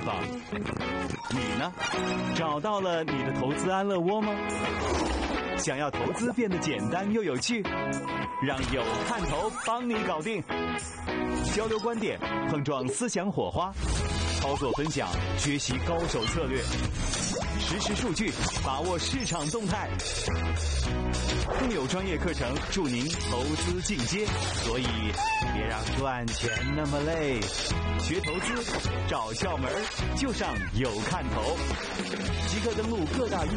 方。你呢？找到了你的投资安乐窝吗？想要投资变得简单又有趣，让有看头帮你搞定。交流观点，碰撞思想火花，操作分享，学习高手策略，实时数据，把握市场动态。更有专业课程助您投资进阶，所以别让赚钱那么累。学投资找窍门就上有看头，即刻登录各大